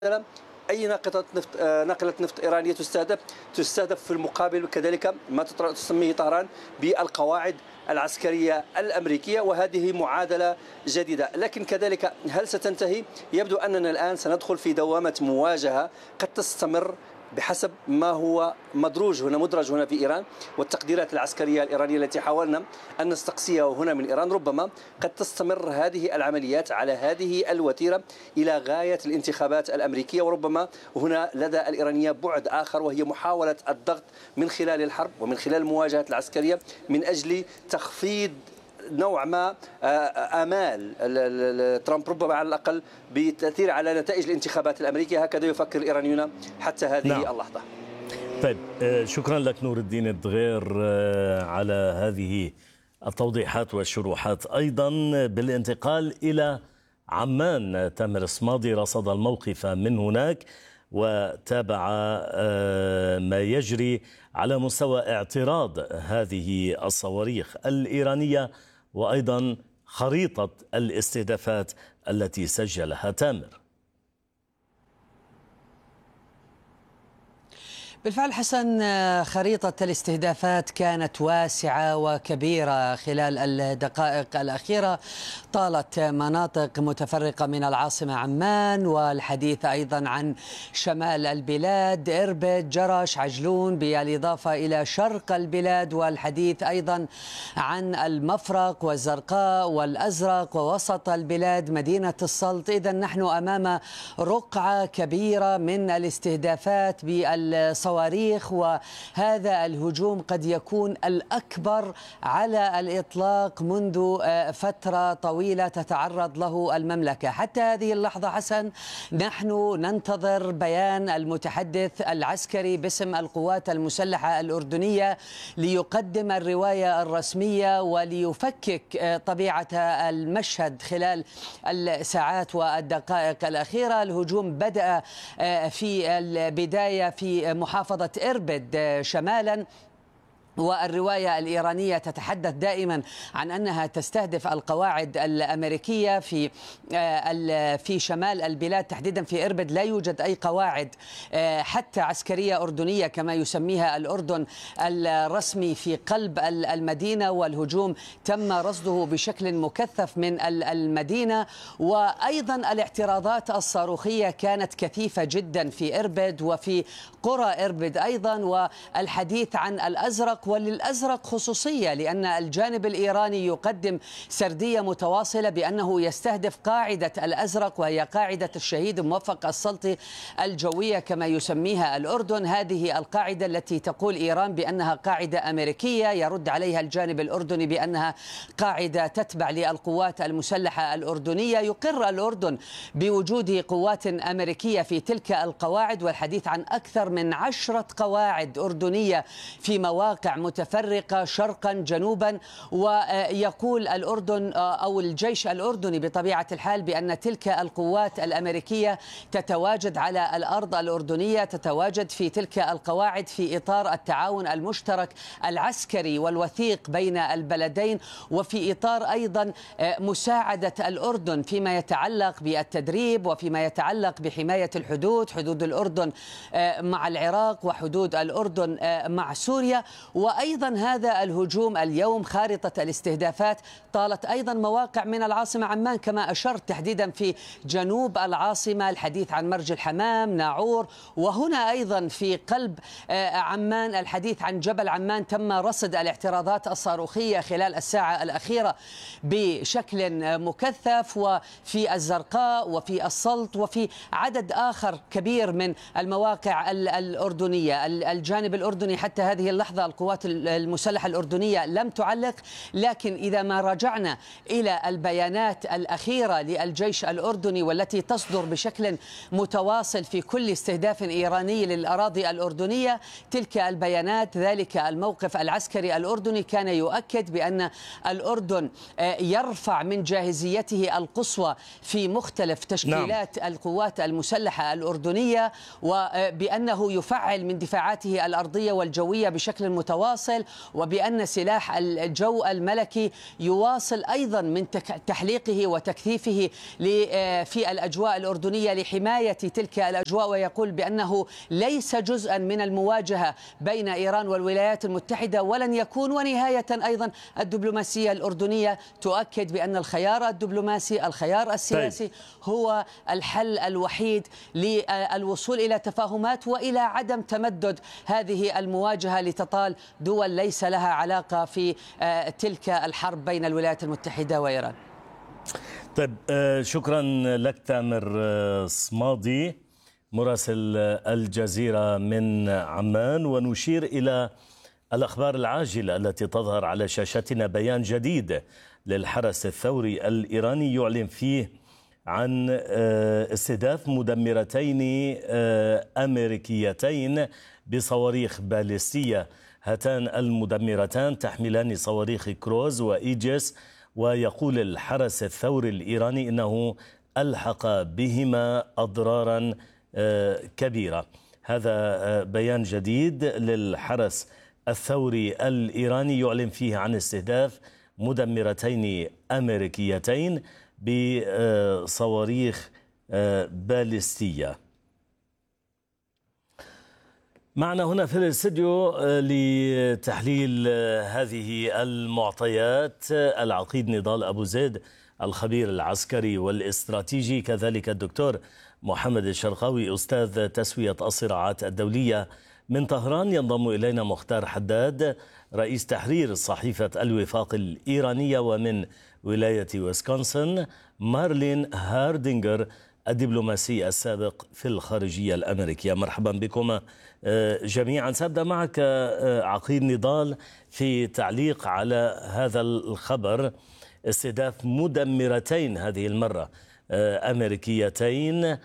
أي ناقلة نفط إيرانية تستهدف في المقابل كذلك ما تسميه طهران بالقواعد العسكرية الأمريكية، وهذه معادلة جديدة. لكن كذلك هل ستنتهي؟ يبدو أننا الآن سندخل في دوامة مواجهة قد تستمر بحسب ما هو مدرج هنا في إيران، والتقديرات العسكرية الإيرانية التي حاولنا أن نستقصيها هنا من إيران. ربما قد تستمر هذه العمليات على هذه الوتيرة إلى غاية الانتخابات الأمريكية، وربما هنا لدى الإيرانية بعد آخر، وهي محاولة الضغط من خلال الحرب ومن خلال المواجهات العسكرية من أجل تخفيض نوع ما آمال ترامب ربما على الأقل بالتأثير على نتائج الانتخابات الأمريكية. هكذا يفكر الإيرانيون حتى هذه اللحظة. طيب، شكرا لك نور الدين الدغير على هذه التوضيحات والشروحات. أيضا بالانتقال إلى عمان، تامر الصمادي رصد الموقف من هناك وتابع ما يجري على مستوى اعتراض هذه الصواريخ الإيرانية وأيضا خريطة الاستهدافات التي سجلها تامر. بالفعل حسن، خريطة الاستهدافات كانت واسعة وكبيرة خلال الدقائق الأخيرة، طالت مناطق متفرقة من العاصمة عمان، والحديث أيضا عن شمال البلاد إربد، جرش، عجلون، بالإضافة إلى شرق البلاد، والحديث أيضا عن المفرق والزرقاء والأزرق، ووسط البلاد مدينة السلط. إذن نحن أمام رقعة كبيرة من الاستهدافات بالصواريخ، وهذا الهجوم قد يكون الأكبر على الإطلاق منذ فترة طويلة تتعرض له المملكة. حتى هذه اللحظة حسن نحن ننتظر بيان المتحدث العسكري باسم القوات المسلحة الأردنية ليقدم الرواية الرسمية وليفكك طبيعة المشهد خلال الساعات والدقائق الأخيرة. الهجوم بدأ في البداية في محافظة إربد شمالا، والرواية الإيرانية تتحدث دائما عن أنها تستهدف القواعد الأمريكية في شمال البلاد، تحديدا في إربد لا يوجد أي قواعد حتى عسكرية أردنية كما يسميها الأردن الرسمي في قلب المدينة، والهجوم تم رصده بشكل مكثف من المدينة. وأيضا الاعتراضات الصاروخية كانت كثيفة جدا في إربد وفي قرى إربد أيضا، والحديث عن الأزرق، وللأزرق خصوصية لأن الجانب الإيراني يقدم سردية متواصلة بأنه يستهدف قاعدة الأزرق، وهي قاعدة الشهيد موفق السلطي الجوية كما يسميها الأردن. هذه القاعدة التي تقول إيران بأنها قاعدة أمريكية، يرد عليها الجانب الأردني بأنها قاعدة تتبع للقوات المسلحة الأردنية. يقر الأردن بوجود قوات أمريكية في تلك القواعد، والحديث عن أكثر من 10 قواعد أردنية في مواقع متفرقة شرقا جنوبا. ويقول الأردن أو الجيش الأردني بطبيعة الحال بأن تلك القوات الأمريكية تتواجد على الأرض الأردنية، تتواجد في تلك القواعد في إطار التعاون المشترك العسكري والوثيق بين البلدين، وفي إطار أيضا مساعدة الأردن فيما يتعلق بالتدريب وفيما يتعلق بحماية الحدود، حدود الأردن مع العراق وحدود الأردن مع سوريا. وأيضا هذا الهجوم اليوم خارطة الاستهدافات طالت أيضا مواقع من العاصمة عمان كما أشرت، تحديدا في جنوب العاصمة، الحديث عن مرج الحمام، ناعور، وهنا أيضا في قلب عمان الحديث عن جبل عمان. تم رصد الاعتراضات الصاروخية خلال الساعة الأخيرة بشكل مكثف، وفي الزرقاء وفي السلط وفي عدد آخر كبير من المواقع الأردنية. الجانب الأردني حتى هذه اللحظة القوات المسلحة الأردنية لم تعلق، لكن إذا ما رجعنا إلى البيانات الأخيرة للجيش الأردني والتي تصدر بشكل متواصل في كل استهداف إيراني للأراضي الأردنية، تلك البيانات ذلك الموقف العسكري الأردني كان يؤكد بأن الأردن يرفع من جاهزيته القصوى في مختلف تشكيلات القوات المسلحة الأردنية، وبأنه يفعل من دفاعاته الأرضية والجوية بشكل متواصل متواصل، وبأن سلاح الجو الملكي يواصل أيضا من تحليقه وتكثيفه في الأجواء الأردنية لحماية تلك الأجواء، ويقول بأنه ليس جزءا من المواجهة بين إيران والولايات المتحدة ولن يكون. ونهاية أيضا الدبلوماسية الأردنية تؤكد بأن الخيار الدبلوماسي، الخيار السياسي، هو الحل الوحيد للوصول إلى تفاهمات وإلى عدم تمدد هذه المواجهة لتطال دول ليس لها علاقة في تلك الحرب بين الولايات المتحدة وإيران. طيب، شكرا لك تامر صمادي مراسل الجزيرة من عمان. ونشير إلى الأخبار العاجلة التي تظهر على شاشتنا. بيان جديد للحرس الثوري الإيراني يعلن فيه عن استهداف مدمرتين أمريكيتين بصواريخ باليستية. هاتان المدمرتان تحملان صواريخ كروز وإيجس، ويقول الحرس الثوري الإيراني إنه ألحق بهما أضرارا كبيرة. هذا بيان جديد للحرس الثوري الإيراني يعلن فيه عن استهداف مدمرتين أمريكيتين بصواريخ باليستية. معنا هنا في الاستديو لتحليل هذه المعطيات العقيد نضال أبو زيد الخبير العسكري والاستراتيجي، كذلك الدكتور محمد الشرقاوي أستاذ تسوية الصراعات الدولية. من طهران ينضم إلينا مختار حداد رئيس تحرير صحيفة الوفاق الإيرانية، ومن ولاية ويسكونسن مارلين هاردينغر الدبلوماسي السابق في الخارجية الأمريكية. مرحبا بكم جميعا. سأبدأ معك عقيد نضال في تعليق على هذا الخبر، استهداف مدمرتين هذه المرة أمريكيتين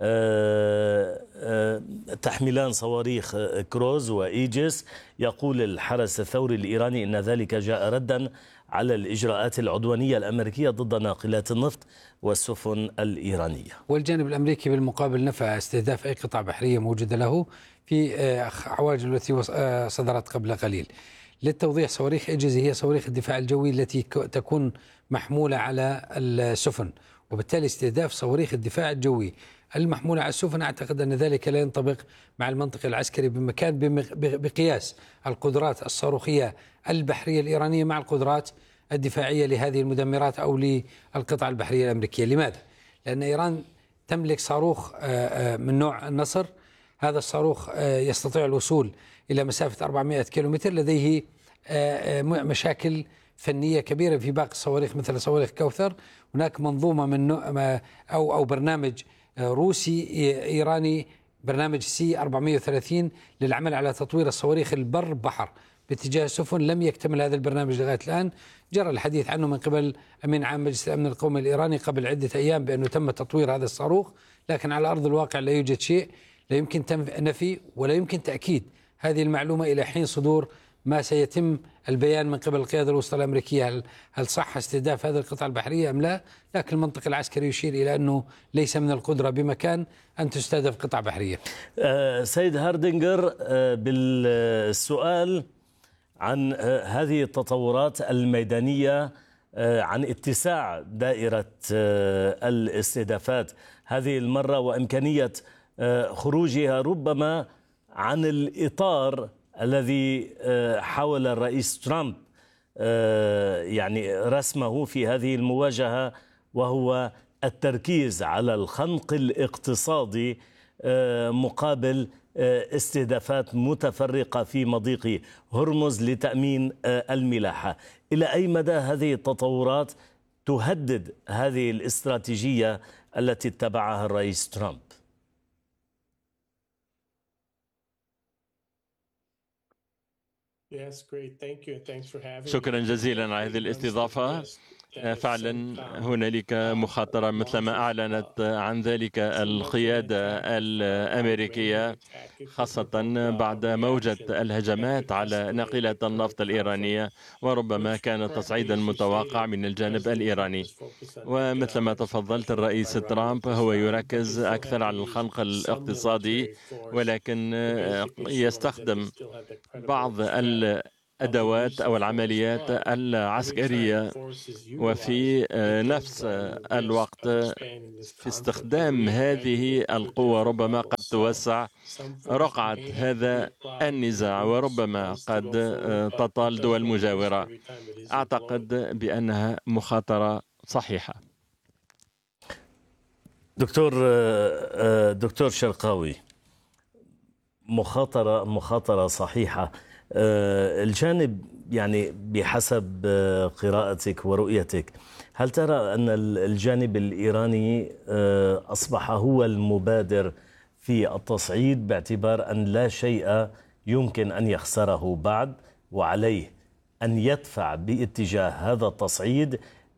تحملان صواريخ كروز وإيجس. يقول الحرس الثوري الإيراني إن ذلك جاء ردا على الإجراءات العدوانية الأمريكية ضد ناقلات النفط والسفن الإيرانية. والجانب الأمريكي بالمقابل نفى استهداف أي قطع بحرية موجودة له في عواجل التي صدرت قبل قليل. للتوضيح، صواريخ إيجز هي صواريخ الدفاع الجوي التي تكون محمولة على السفن، وبالتالي استهداف صواريخ الدفاع الجوي المحمولة على السفن أعتقد أن ذلك لا ينطبق مع المنطق العسكري بمكان بقياس القدرات الصاروخية البحرية الإيرانية مع القدرات الدفاعية لهذه المدمرات أو للقطع البحرية الأمريكية. لماذا؟ لأن إيران تملك صاروخ من نوع النصر. هذا الصاروخ يستطيع الوصول إلى مسافة 400 كيلومتر. لديه مشاكل فنية كبيرة في باقي الصواريخ مثل صواريخ كوثر. هناك منظومة من أو برنامج روسي إيراني، برنامج سي 430 للعمل على تطوير الصواريخ البر بحر باتجاه السفن. لم يكتمل هذا البرنامج لغاية الآن. جرى الحديث عنه من قبل أمين عام مجلس الأمن القومي الإيراني قبل عدة أيام بأنه تم تطوير هذا الصاروخ، لكن على أرض الواقع لا يوجد شيء. لا يمكن نفي ولا يمكن تأكيد هذه المعلومة إلى حين صدور ما سيتم البيان من قبل القيادة الوسطى الأمريكية. هل صح استهداف هذه القطع البحرية أم لا؟ لكن المنطق العسكري يشير إلى أنه ليس من القدرة بمكان أن تستهدف قطع بحرية. سيد هاردينغر، بالسؤال عن هذه التطورات الميدانية، عن اتساع دائرة الاستهدافات هذه المرة وإمكانية خروجها ربما عن الإطار الذي حاول الرئيس ترامب يعني رسمه في هذه المواجهة، وهو التركيز على الخنق الاقتصادي مقابل استهدافات متفرقة في مضيق هرمز لتأمين الملاحة. إلى أي مدى هذه التطورات تهدد هذه الاستراتيجية التي اتبعها الرئيس ترامب؟ شكرا جزيلا على هذه الاستضافة. فعلا هنالك مخاطرة مثل ما أعلنت عن ذلك القيادة الأمريكية، خاصة بعد موجة الهجمات على ناقلة النفط الإيرانية، وربما كان تصعيدا متوقع من الجانب الإيراني. ومثل ما تفضلت، الرئيس ترامب هو يركز أكثر على الخنق الاقتصادي، ولكن يستخدم بعض الأدوات أو العمليات العسكرية، وفي نفس الوقت في استخدام هذه القوة ربما قد توسع رقعة هذا النزاع، وربما قد تطال دول مجاورة. أعتقد بأنها مخاطرة صحيحة. دكتور شرقاوي، مخاطرة صحيحة. الجانب يعني بحسب قراءتك ورؤيتك، هل ترى أن الجانب الإيراني أصبح هو المبادر في التصعيد، باعتبار أن لا شيء يمكن أن يخسره بعد، وعليه أن يدفع باتجاه هذا التصعيد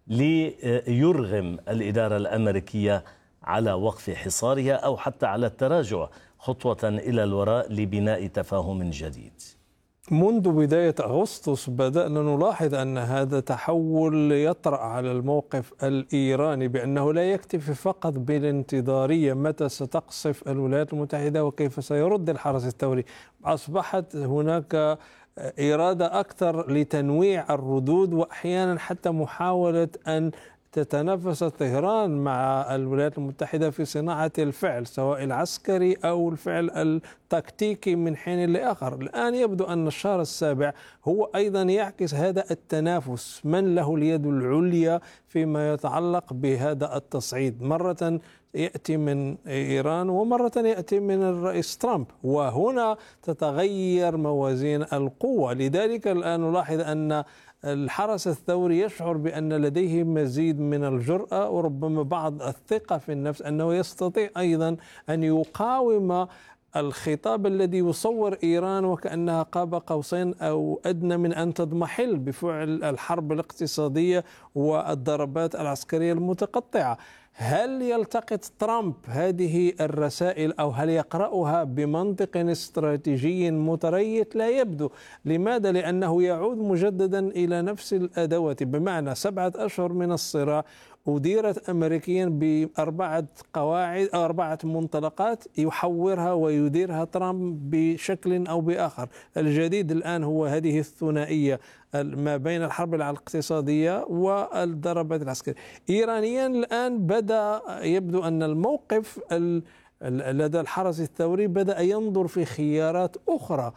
ليرغم الإدارة الأمريكية على وقف حصارها أو حتى على التراجع خطوة إلى الوراء لبناء تفاهم جديد؟ منذ بداية أغسطس بدأنا نلاحظ أن هذا تحول يطرأ على الموقف الإيراني، بأنه لا يكتفي فقط بالانتظارية متى ستقصف الولايات المتحدة وكيف سيرد الحرس الثوري. أصبحت هناك إرادة أكثر لتنويع الردود، وأحيانا حتى محاولة أن تتنافس طهران مع الولايات المتحدة في صناعة الفعل، سواء العسكري أو الفعل التكتيكي من حين لآخر. الآن يبدو أن الشهر السابع هو أيضا يعكس هذا التنافس، من له اليد العليا فيما يتعلق بهذا التصعيد. مرة يأتي من إيران ومرة يأتي من الرئيس ترامب، وهنا تتغير موازين القوة. لذلك الآن نلاحظ أن الحرس الثوري يشعر بأن لديه مزيد من الجرأة وربما بعض الثقة في النفس، أنه يستطيع أيضا أن يقاوم الخطاب الذي يصور إيران وكأنها قاب قوسين أو أدنى من أن تضمحل بفعل الحرب الاقتصادية والضربات العسكرية المتقطعة. هل يلتقط ترامب هذه الرسائل أو هل يقرأها بمنطق استراتيجي متريث؟ لا يبدو. لماذا؟ لأنه يعود مجددا إلى نفس الأدوات، بمعنى 7 أشهر من الصراع أديرت أمريكيا ب4 قواعد أو 4 منطلقات يحورها ويديرها ترامب بشكل أو بآخر. الجديد الآن هو هذه الثنائية ما بين الحرب الاقتصادية والضربات العسكرية. إيرانيا الآن بدأ يبدو أن الموقف لدى الحرس الثوري بدأ ينظر في خيارات أخرى.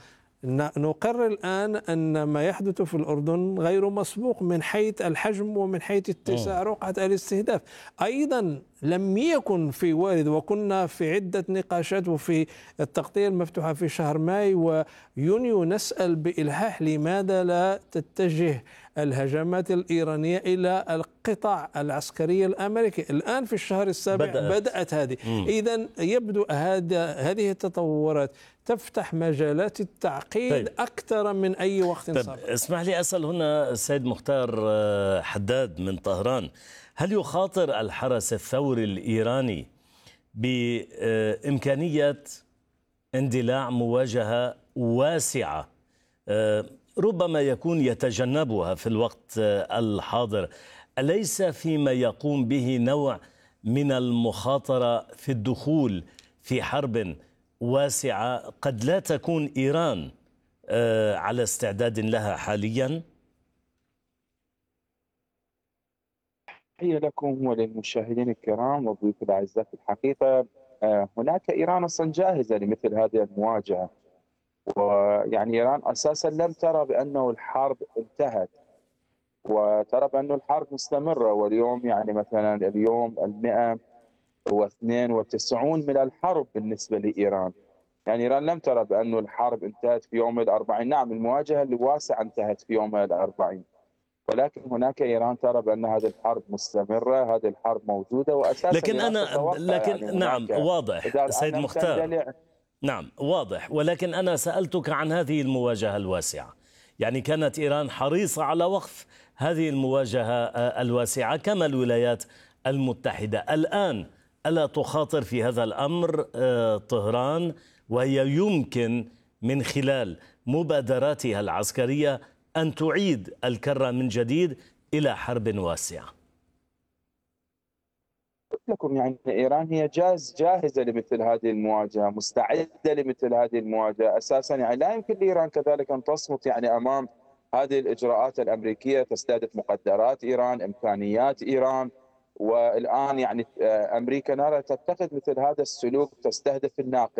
نقر الآن أن ما يحدث في الأردن غير مسبوق من حيث الحجم ومن حيث اتساع رقعة الاستهداف. أيضا لم يكن في وارد، وكنا في عدة نقاشات وفي التغطية المفتوحة في شهر ماي ويونيو نسأل بإلحاح لماذا لا تتجه الهجمات الإيرانية إلى القطاع العسكري الأمريكي. الآن في الشهر السابع بدأت هذه. إذن يبدو هذه التطورات تفتح مجالات التعقيد أكثر من أي وقت سابق. اسمح لي أسأل هنا السيد مختار حداد من طهران، هل يخاطر الحرس الثوري الإيراني بإمكانية اندلاع مواجهة واسعة ربما يكون يتجنبها في الوقت الحاضر؟ أليس فيما يقوم به نوع من المخاطرة في الدخول في حرب واسعة قد لا تكون إيران على استعداد لها حاليا؟ تحية لكم وللمشاهدين الكرام وضيوف الأعزاء. في الحقيقة هناك إيران أصلا جاهزة لمثل هذه المواجهة، ويعني إيران أساسا لم ترى بأنه الحرب انتهت، وترى بأنه الحرب مستمرة. واليوم يعني مثلا اليوم 192 من الحرب بالنسبة لإيران. يعني إيران لم ترى بأنه الحرب انتهت في يوم 40. نعم، المواجهة الواسعة انتهت في يوم 40، ولكن هناك إيران ترى بأن هذه الحرب مستمرة، هذه الحرب موجودة وأساسا. لكن نعم واضح سيد مختار، نعم واضح، ولكن أنا سألتك عن هذه المواجهة الواسعة. يعني كانت إيران حريصة على وقف هذه المواجهة الواسعة كما الولايات المتحدة. الآن ألا تخاطر في هذا الأمر طهران، وهي يمكن من خلال مبادراتها العسكرية أن تعيد الكرة من جديد إلى حرب واسعة؟ لكم يعني إيران هي جاهزة لمثل هذه المواجهة، مستعدة لمثل هذه المواجهة أساسا. يعني لا يمكن لإيران كذلك أن تصمت يعني أمام هذه الإجراءات الأمريكية تستهدف مقدرات إيران، إمكانيات إيران. والآن يعني أمريكا نرى تتخذ مثل هذا السلوك، تستهدف الناقل